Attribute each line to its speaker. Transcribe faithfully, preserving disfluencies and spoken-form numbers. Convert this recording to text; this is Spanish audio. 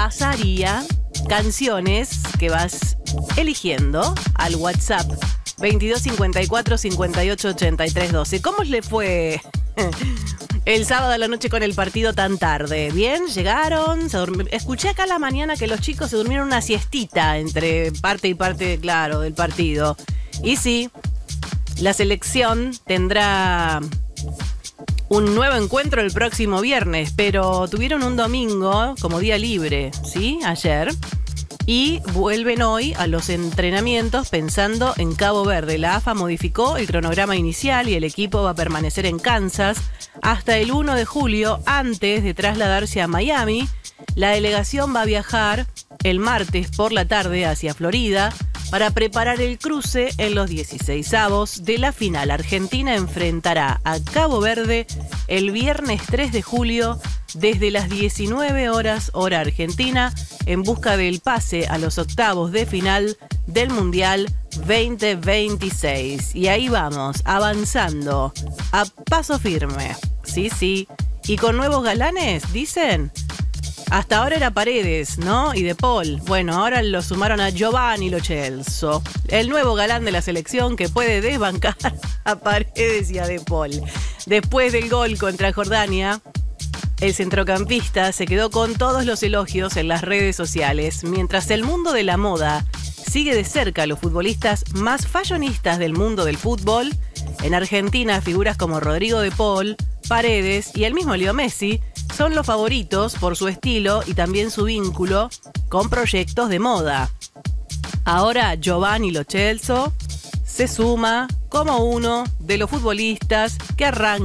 Speaker 1: pasaría canciones que vas eligiendo al WhatsApp veintidós cincuenta y cuatro cincuenta y ocho ochenta y tres doce. ¿Cómo le fue el sábado a la noche con el partido tan tarde? ¿Bien? ¿Llegaron? ¿Se durmi- Escuché acá a la mañana que los chicos se durmieron una siestita entre parte y parte, claro, del partido. Y sí, la selección tendrá un nuevo encuentro el próximo viernes, pero tuvieron un domingo como día libre, ¿sí? Ayer. Y vuelven hoy a los entrenamientos pensando en Cabo Verde. La A F A modificó el cronograma inicial y el equipo va a permanecer en Kansas hasta el primero de julio antes de trasladarse a Miami. La delegación va a viajar el martes por la tarde hacia Florida para preparar el cruce en los dieciseisavos de la final. Argentina enfrentará a Cabo Verde el viernes tres de julio desde las diecinueve horas hora argentina en busca del pase a los octavos de final del Mundial veinte veintiséis. Y ahí vamos, avanzando a paso firme. Sí, sí. Y con nuevos galanes, dicen. Hasta ahora era Paredes, ¿no? Y De Paul. Bueno, ahora lo sumaron a Giovanni Lo Celso, el nuevo galán de la selección que puede desbancar a Paredes y a De Paul. Después del gol contra Jordania, el centrocampista se quedó con todos los elogios en las redes sociales, mientras el mundo de la moda sigue de cerca a los futbolistas más fashionistas del mundo del fútbol. En Argentina, figuras como Rodrigo De Paul, Paredes y el mismo Leo Messi son los favoritos por su estilo y también su vínculo con proyectos de moda. Ahora Giovanni Lo Celso se suma como uno de los futbolistas que arrancan